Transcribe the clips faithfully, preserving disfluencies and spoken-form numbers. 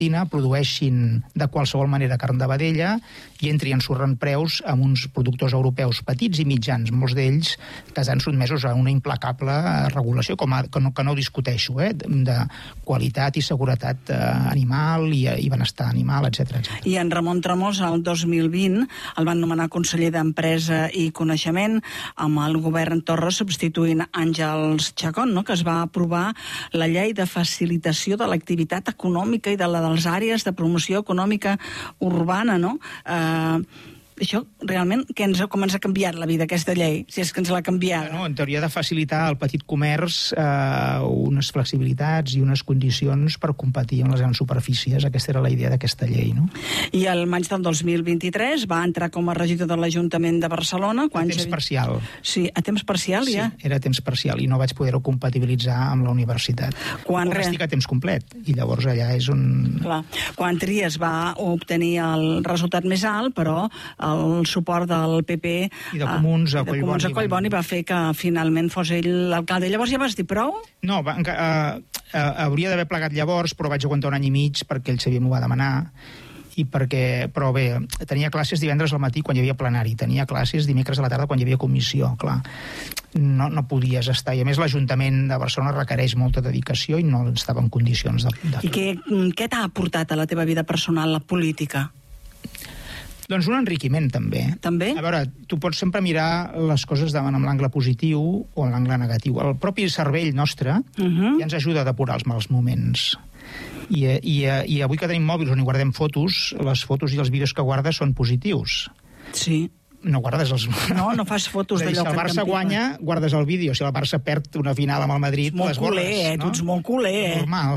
produeixin de qualsevol manera carn de vedella i entri en surren preus amb uns productors europeus petits i mitjans, molts d'ells que estan sotmesos a una implacable regulació, com a, que, no, que no discuteixo, eh, de qualitat i seguretat eh, animal i, i benestar animal, etcètera, etcètera. I en Ramon Tremosa, el dos mil vint, el van nomenar conseller d'Empresa i Coneixement amb el govern Torra substituint Àngels Chacón, no?, que es va aprovar la llei de facilitació de l'activitat econòmica i de la les àrees de promoció econòmica urbana, no? Eh, això, realment, que ens, com ens ha canviat la vida, aquesta llei, si és que ens l'ha canviat? No, en teoria de facilitar al petit comerç eh, unes flexibilitats i unes condicions per competir amb les grans superfícies. Aquesta era la idea d'aquesta llei, no? I al maig del dos mil vint-i-tres va entrar com a regidor de l'Ajuntament de Barcelona. Quan a temps ja... parcial. Sí, a temps parcial, sí, ja? Sí, era a temps parcial i no vaig poder-ho compatibilitzar amb la universitat. Quan re... estic a temps complet, i llavors allà és on... Clar. Quan Trias va obtenir el resultat més alt, però el suport del P P i de Comuns a Collboni, a Collboni va fer que finalment fos ell l'alcalde. Llavors ja vas dir prou? No, va, uh, uh, hauria d'haver plegat llavors, però vaig aguantar un any i mig perquè el Xavier m'ho va demanar. I perquè, però bé, tenia classes divendres al matí quan hi havia plenari, tenia classes dimecres a la tarda quan hi havia comissió, clar. No, no podies estar, i a més l'Ajuntament de Barcelona requereix molta dedicació i no estava en condicions de, de fer. I què, què t'ha aportat a la teva vida personal, la política? Doncs un enriquiment, també. També? A veure, tu pots sempre mirar les coses davant amb l'angle positiu o amb l'angle negatiu. El propi cervell nostre uh-huh. ja ens ajuda a depurar els mals moments. I, i, i avui que tenim mòbils on hi guardem fotos, les fotos i els vídeos que guardes són positius. Sí. No guardes els... No, no fas fotos d'allò que... Si el Barça guanya, guardes el vídeo. Si el Barça perd una final amb el Madrid, les borres. Eh? No? Tu ets molt culer, eh? Normal.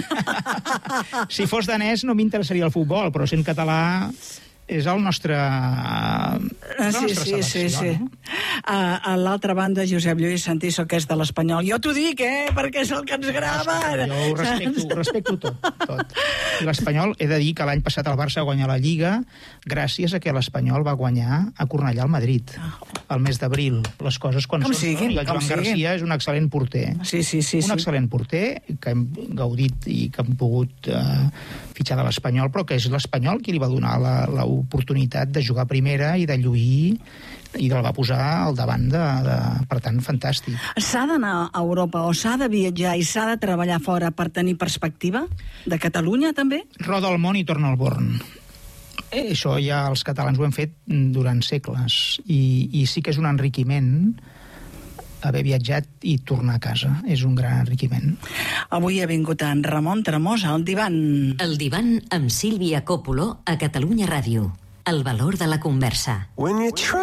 Si fos danès no m'interessaria el futbol, però sent català... és el nostre... Ah, sí, sí, sí, sí. No? A, a l'altra banda, Josep Lluís Santiso, que és de l'Espanyol. Jo t'ho dic, eh?, perquè és el que ens grava. Jo ho respecto, ho respecto tot, tot. I l'Espanyol, he de dir que l'any passat el Barça va guanyar la Lliga gràcies a que l'Espanyol va guanyar a Cornellà al Madrid, al mes d'abril. Les coses quan com són... Siguin, I el Joan Garcia és un excel·lent porter. Sí, sí, sí. Un sí. excel·lent porter que hem gaudit i que hem pogut eh, fitxar de l'Espanyol, però que és l'Espanyol qui li va donar la, la oportunitat de jugar a primera i de lluir i el va posar al davant de, de... Per tant, fantàstic. S'ha d'anar a Europa o s'ha de viatjar i s'ha de treballar fora per tenir perspectiva? De Catalunya, també? Roda el món i torna al Born. Eh, això ja els catalans ho hem fet durant segles i, i sí que és un enriquiment haver viatjat i tornar a casa. És un gran enriquiment. Avui ha vingut en Ramon Tremosa, el divan. El divan amb Sílvia Coppolo a Catalunya Ràdio. El valor de la conversa.